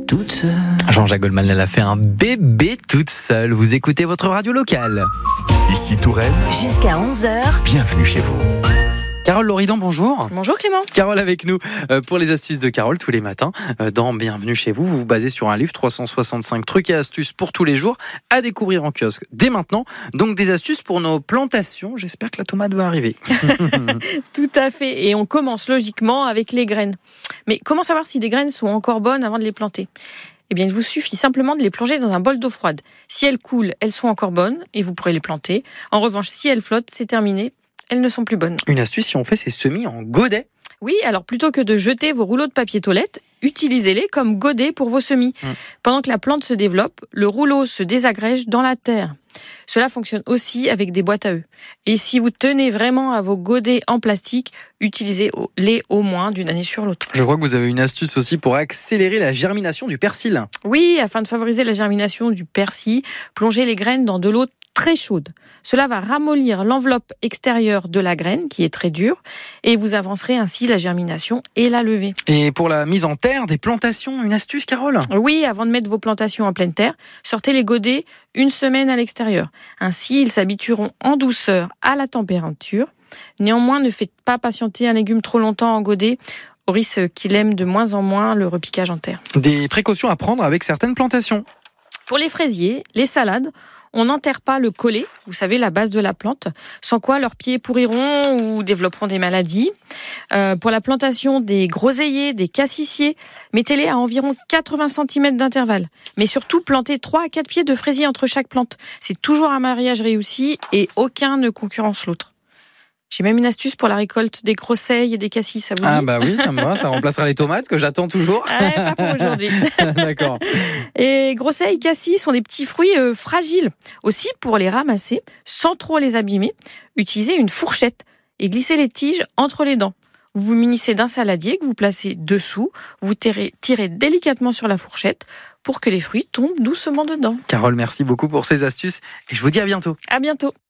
toute seule. Jean-Jacques Goldman, elle a fait un bébé toute seule. Vous écoutez votre radio locale. Ici Touraine, Jusqu'à 11h. bienvenue chez vous. Carole Loridan, bonjour. Bonjour Clément. Carole avec nous pour les astuces de Carole tous les matins. Dans Bienvenue chez vous, vous vous basez sur un livre 365 trucs et astuces pour tous les jours à découvrir en kiosque dès maintenant. Donc des astuces pour nos plantations. J'espère que la tomate va arriver. Tout à fait. Et on commence logiquement avec les graines. Mais comment savoir si des graines sont encore bonnes avant de les planter ? Eh bien, il vous suffit simplement de les plonger dans un bol d'eau froide. Si elles coulent, elles sont encore bonnes et vous pourrez les planter. En revanche, si elles flottent, c'est terminé. Elles ne sont plus bonnes. Une astuce si on fait ses semis en godet. Oui, alors plutôt que de jeter vos rouleaux de papier toilette, utilisez-les comme godets pour vos semis. Pendant que la plante se développe, le rouleau se désagrège dans la terre. Cela fonctionne aussi avec des boîtes à œufs. Et si vous tenez vraiment à vos godets en plastique, utilisez-les au moins d'une année sur l'autre. Je crois que vous avez une astuce aussi pour accélérer la germination du persil. Oui, afin de favoriser la germination du persil, plongez les graines dans de l'eau très chaude. Cela va ramollir l'enveloppe extérieure de la graine, qui est très dure, et vous avancerez ainsi la germination et la levée. Et pour la mise en terre des plantations, une astuce, Carole ? Oui, avant de mettre vos plantations en pleine terre, sortez les godets une semaine à l'extérieur. Ainsi, ils s'habitueront en douceur à la température. Néanmoins, ne faites pas patienter un légume trop longtemps en godet, au risque qu'il aime de moins en moins le repiquage en terre. Des précautions à prendre avec certaines plantations. Pour les fraisiers, les salades, on n'enterre pas le collet, vous savez, la base de la plante, sans quoi leurs pieds pourriront ou développeront des maladies. Pour la plantation des groseilliers, des cassissiers, mettez-les à environ 80 cm d'intervalle. Mais surtout, plantez 3 à 4 pieds de fraisier entre chaque plante. C'est toujours un mariage réussi et aucun ne concurrence l'autre. J'ai même une astuce pour la récolte des groseilles et des cassis, ça vous dit ? Ah bah oui, ça me va, ça remplacera les tomates que j'attends toujours. Pas pour aujourd'hui. D'accord. Et groseilles, cassis sont des petits fruits fragiles. Aussi, pour les ramasser, sans trop les abîmer, utilisez une fourchette et glissez les tiges entre les dents. Vous vous munissez d'un saladier que vous placez dessous. Vous tirez délicatement sur la fourchette pour que les fruits tombent doucement dedans. Carole, merci beaucoup pour ces astuces et je vous dis à bientôt. À bientôt.